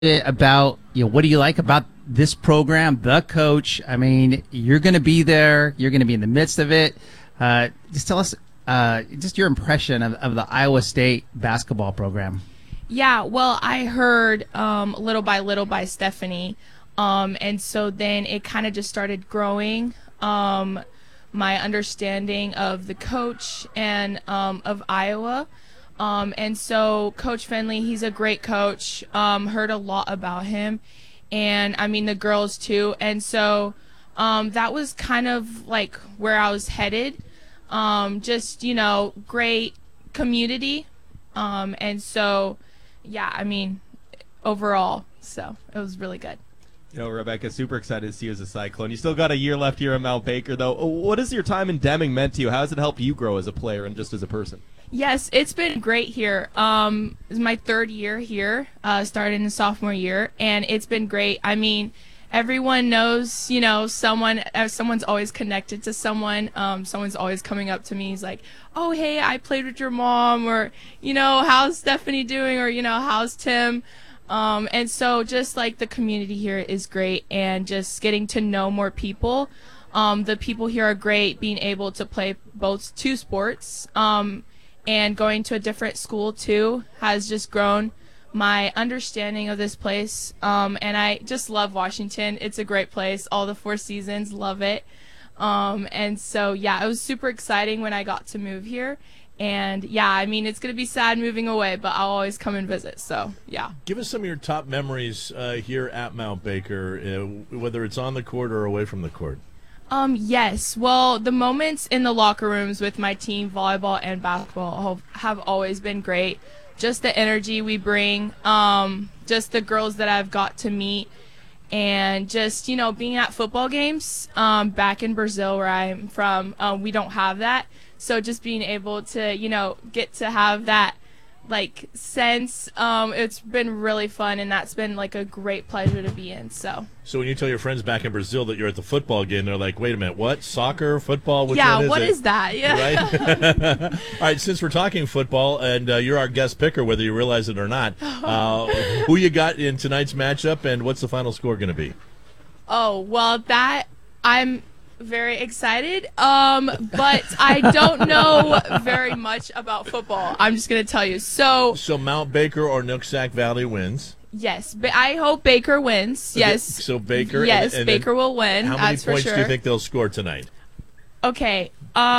bit about, what do you like about this program, the coach? I mean, you're going to be there. You're going to be in the midst of it. Just tell us just your impression of the Iowa State basketball program. Yeah, well, I heard little by Stephanie, and so then it kind of just started growing. My understanding of the coach and of Iowa. And so Coach Finley, he's a great coach. Heard a lot about him, and I mean the girls too. And so that was kind of like where I was headed. Just great community. And so yeah, I mean overall, so it was really good. Rebecca, super excited to see you as a Cyclone. You still got a year left here at Mount Baker, though. What has your time in Deming meant to you? How has it helped you grow as a player and just as a person? Yes, it's been great here. It's my third year here, started in sophomore year, and it's been great. I mean, everyone knows, someone's always connected to someone. Someone's always coming up to me. He's like, oh, hey, I played with your mom, or, how's Stephanie doing, or, how's Tim? And so just like the community here is great, and just getting to know more people. The people here are great, being able to play two sports. And going to a different school too has just grown my understanding of this place. And I just love Washington. It's a great place. All the 4 seasons, love it. And so, yeah, it was super exciting when I got to move here. And, yeah, I mean, it's going to be sad moving away, but I'll always come and visit. So, yeah. Give us some of your top memories here at Mount Baker, whether it's on the court or away from the court. Yes. Well, the moments in the locker rooms with my team, volleyball and basketball, have always been great. Just the energy we bring, just the girls that I've got to meet, and just, being at football games back in Brazil where I'm from, we don't have that. So just being able to, get to have that, sense, it's been really fun, and that's been, a great pleasure to be in, so. So when you tell your friends back in Brazil that you're at the football game, they're like, wait a minute, what? Soccer, football, which one is what it? is that? Yeah. Right? All right, since we're talking football, and you're our guest picker, whether you realize it or not, who you got in tonight's matchup, and what's the final score going to be? Oh, well, I'm very excited, but I don't know very much about football. I'm just going to tell you. So Mount Baker or Nooksack Valley wins? Yes, but I hope Baker wins. Yes. So Baker? Yes, and Baker will win. How many that's points for sure. do you think they'll score tonight? Okay.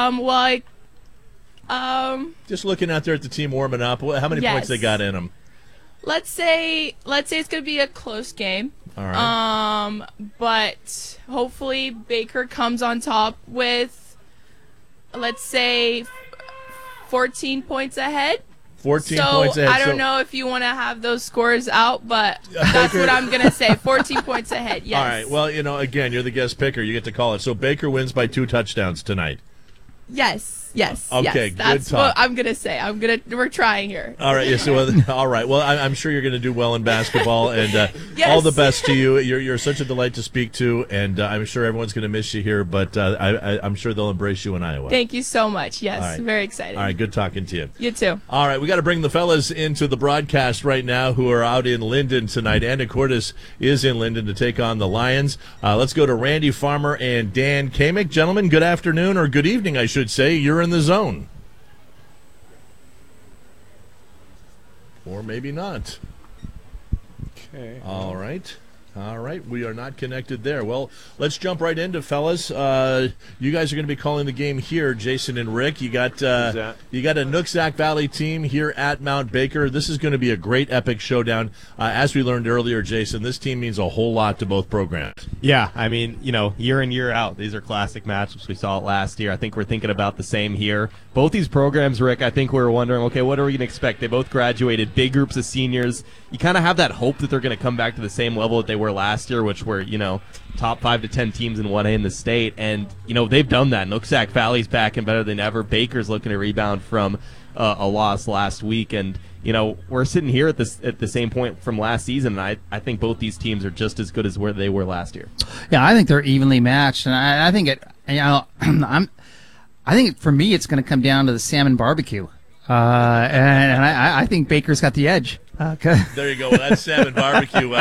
Just looking out there at the team warming up, how many points they got in them? Let's say it's going to be a close game. All right. But hopefully Baker comes on top with, let's say, 14 points ahead. 14 points ahead. I don't know if you want to have those scores out, but that's what I'm going to say. 14 points ahead, yes. All right. Well, again, you're the guest picker. You get to call it. So Baker wins by 2 touchdowns tonight. Yes. Okay, yes. That's good talk. what I'm gonna say. We're trying here. All right. Yes. All right. Well, I'm sure you're going to do well in basketball, and yes. all the best to you. You're such a delight to speak to, and I'm sure everyone's going to miss you here, but I'm sure they'll embrace you in Iowa. Thank you so much. Yes, right. Very excited. All right. Good talking to you. You too. All right. We got to bring the fellas into the broadcast right now, who are out in Linden tonight. Anna Cordes is in Linden to take on the Lions. Let's go to Randy Farmer and Dan Kamick. Gentlemen, good afternoon, or good evening, I should say. You're in the zone. Or maybe not. Okay. All right. We are not connected there. Well, let's jump right into, fellas. You guys are going to be calling the game here, Jason and Rick. You got a Nooksack Valley team here at Mount Baker. This is going to be a great epic showdown. As we learned earlier, Jason, this team means a whole lot to both programs. Yeah, I mean, year in, year out, these are classic matchups. We saw it last year. I think we're thinking about the same here. Both these programs, Rick, I think we were wondering, okay, what are we going to expect? They both graduated, big groups of seniors. You kind of have that hope that they're going to come back to the same level that they were last year, which were, top 5 to 10 teams in 1A in the state. And, they've done that. Nooksack Valley's back and better than ever. Baker's looking to rebound from a loss last week. And, we're sitting here at the same point from last season. And I think both these teams are just as good as where they were last year. Yeah, I think they're evenly matched. And I think I think for me it's going to come down to the salmon barbecue. And I think Baker's got the edge. Okay. There you go. Well, that's salmon barbecue.